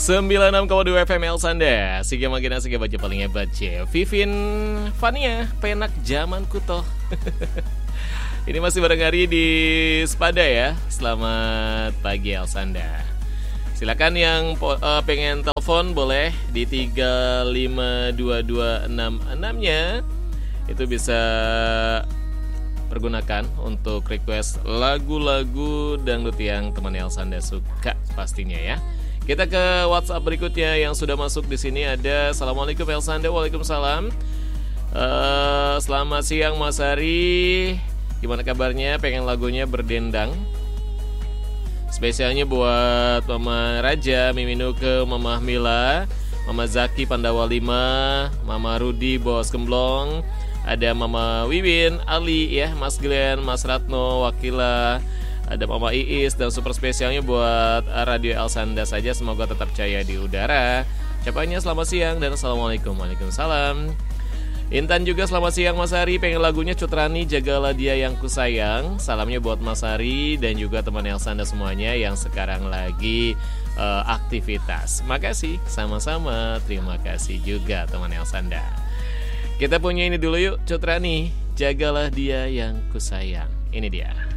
96,2 FM El Sanda. Sige magina sige baca paling hebat C. Vivin Fania penak zaman kutoh. Ini masih bareng Ari di Sepada ya. Selamat pagi El Sanda. Silakan yang pengen telepon boleh di 3522666-nya. Itu bisa pergunakan untuk request lagu-lagu dangdut yang teman El Sanda suka pastinya ya. Kita ke WhatsApp berikutnya yang sudah masuk di sini ada. Assalamualaikum El Sanda. Waalaikumsalam. Selamat siang Mas Ari. Gimana kabarnya? Pengen lagunya berdendang. Spesialnya buat Mama Raja, Miminuke, Mama Mila, Mama Zaki Pandawa 5, Mama Rudi Bos Gemblong, ada Mama Wiwin, Ali ya, Mas Glenn, Mas Ratno, Wakila, ada Mama Iis, dan super spesialnya buat Radio El Sanda saja. Semoga tetap jaya di udara. Ucapannya selamat siang dan Assalamualaikum. Waalaikumsalam. Intan juga selamat siang Mas Ari. Pengen lagunya Cutrani, Jagalah Dia Yang Kusayang. Salamnya buat Mas Ari dan juga teman El Sanda semuanya yang sekarang lagi aktivitas. Makasih, sama-sama. Terima kasih juga teman El Sanda. Kita punya ini dulu yuk, Cutrani, Jagalah Dia Yang Kusayang. Ini dia.